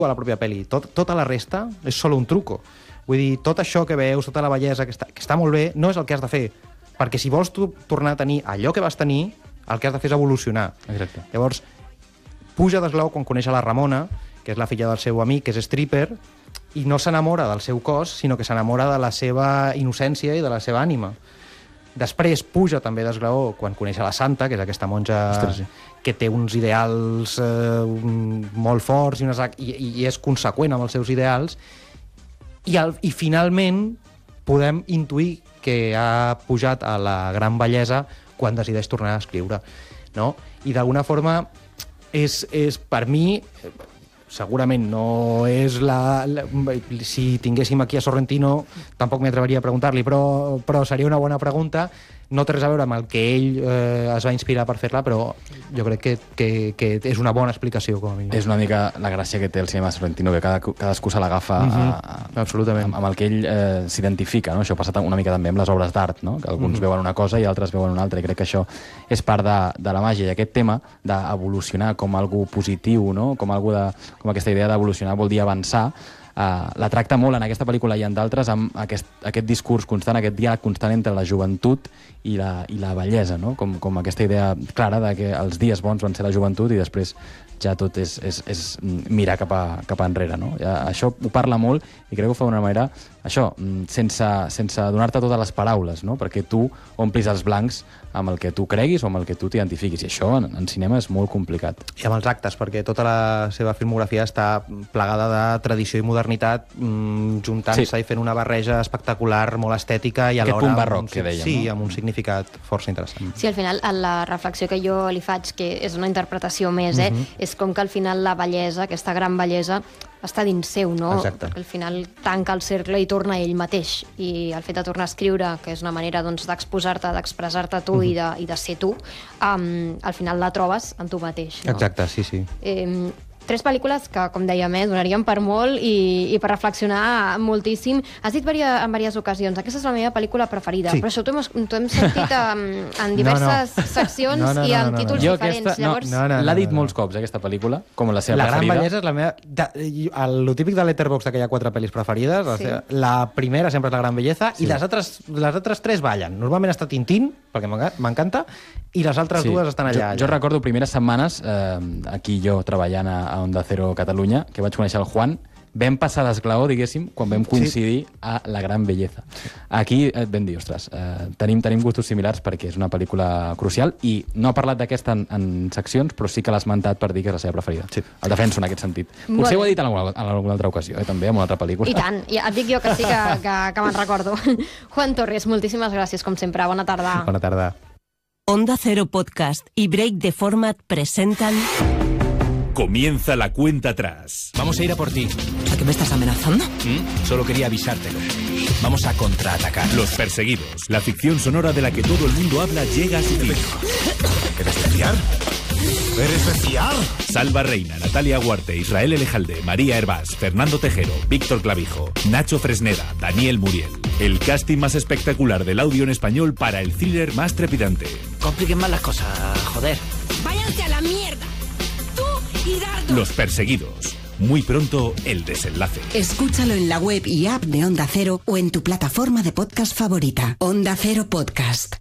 a la pròpia pel·li. Tota la resta és solo un truco. Vull dir, tot això que veus, tota la bellesa que està molt bé, no és el que has de fer. Perquè si vols tu tornar a tenir allò que vas tenir, el que has de fer és evolucionar. Exacte. Llavors, puja d'esglau quan coneix a la Ramona, que és la filla del seu amic, que és stripper, i no s'enamora del seu cos, sinó que s'enamora de la seva innocència i de la seva ànima. Després puja també d'esglaó quan coneix a la Santa, que és aquesta monja que té uns ideals molt forts i és conseqüent amb els seus ideals, i finalment podem intuir que ha pujat a la gran bellesa quan decideix tornar a escriure, no? I d'alguna forma per mi, segurament no és si tinguéssim aquí a Sorrentino tampoc m'atreveria a preguntar-li, però seria una bona pregunta. No té res a veure amb el que ell es va inspirar per fer-la, però jo crec que és una bona explicació, com a mínim. És una mica la gràcia que té el cinema Sorrentino, que cadascú se l'agafa absolutament amb el que ell s'identifica, no? Això ha passat una mica també amb les obres d'art, no? Que alguns veuen una cosa i altres veuen una altra, i crec que això és part de la màgia. I aquest tema d'evolucionar com algo positiu, no? Com aquesta idea d'evolucionar vol dir avançar, la tracta molt en aquesta pel·lícula i en d'altres amb aquest discurs constant, aquest diàleg constant entre la joventut i la bellesa, no? Com aquesta idea clara de que els dies bons van ser la joventut i després ja tot és mirar cap enrere, no? Això ho parla molt i crec que ho fa d'una manera, això, sense donar-te totes les paraules, no? Perquè tu omplis els blancs amb el que tu creguis o amb el que tu t'identifiquis, i això en cinema és molt complicat. I amb els actes, perquè tota la seva filmografia està plegada de tradició i modernitat, juntant-se i fent una barreja espectacular, molt estètica, i alhora... Aquest punt barroc que dèiem, no? Sí, amb un significat força interessant. Sí, al final, la reflexió que jo li faig, que és una interpretació més, és com que al final la bellesa, aquesta gran bellesa, està dins seu, no? Exacte. Perquè al final tanca el cercle i torna ell mateix. I el fet de tornar a escriure, que és una manera d'exposar-te, d'expressar-te tu i de ser tu, al final la trobes en tu mateix, no? Exacte, sí. 3 pel·lícules que, com dèiem, donarien per molt i per reflexionar moltíssim. Has dit en diverses ocasions, aquesta és la meva pel·lícula preferida, però això t'ho hem sentit en diverses seccions i amb títols diferents. L'ha dit molts cops, aquesta pel·lícula, com la seva preferida. La Gran Bellesa és la meva... El típic de Letterboxd, que hi ha 4 pel·lis preferides, la primera sempre és La Gran Belleza, i les altres 3 ballen. Normalment està Tintín, perquè m'encanta, i les altres 2 estan allà. Jo recordo primeres setmanes, aquí jo treballant a Onda Cero Catalunya, que vaig conèixer el Juan, vam passar d'esglaó, diguéssim, quan vam coincidir a La Gran Belleza. Aquí vam dir, ostres, tenim gustos similars perquè és una pel·lícula crucial, i no ha parlat d'aquesta en seccions, però sí que l'ha esmentat per dir que és la seva preferida. El defenso en aquest sentit. Potser ho ha dit en alguna altra ocasió, també, en una altra pel·lícula. I tant, et dic jo que sí, que me'n recordo. Juan Torres, moltíssimes gràcies, com sempre. Bona tarda. Bona tarda. Onda Cero Podcast y Break the Format presentan... Comienza la cuenta atrás. Vamos a ir a por ti. ¿A qué me estás amenazando? Solo quería avisártelo. Vamos a contraatacar. Los Perseguidos. La ficción sonora de la que todo el mundo habla llega a su fin. ¿Quieres desviar? ¿Eres desviar? Salva Reina, Natalia Huarte, Israel Elejalde, María Hervás, Fernando Tejero, Víctor Clavijo, Nacho Fresneda, Daniel Muriel. El casting más espectacular del audio en español para el thriller más trepidante. Compliquen más las cosas, joder. ¡Váyanse a la mierda! ¡Tú y Dardo! Los Perseguidos. Muy pronto, el desenlace. Escúchalo en la web y app de Onda Cero o en tu plataforma de podcast favorita. Onda Cero Podcast.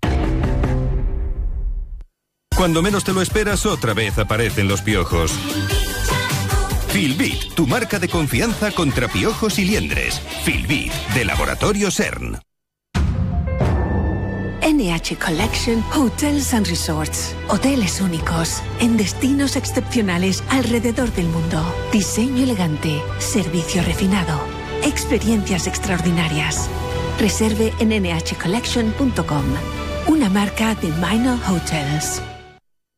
Cuando menos te lo esperas, otra vez aparecen los piojos. Filbit, tu marca de confianza contra piojos y liendres. Filbit, de Laboratorio CERN. NH Collection Hotels and Resorts. Hoteles únicos, en destinos excepcionales alrededor del mundo. Diseño elegante, servicio refinado, experiencias extraordinarias. Reserve en nhcollection.com. Una marca de Minor Hotels.